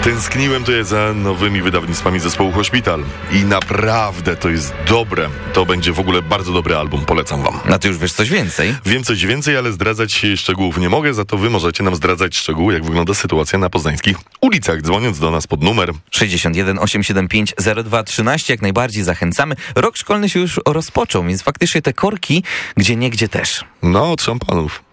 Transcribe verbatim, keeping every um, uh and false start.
Tęskniłem tutaj za nowymi wydawnictwami zespołu Hospital i naprawdę to jest dobre. To będzie w ogóle bardzo dobry album, polecam wam. No ty już wiesz coś więcej? Wiem coś więcej, ale zdradzać szczegółów nie mogę, za to wy możecie nam zdradzać szczegóły, jak wygląda sytuacja na poznańskich ulicach, dzwoniąc do nas pod numer sześćdziesiąt jeden osiemset siedemdziesiąt pięć zero dwa trzynaście. Jak najbardziej zachęcamy. Rok szkolny się już rozpoczął, więc faktycznie te korki gdzie niegdzie też. No, od szampanów.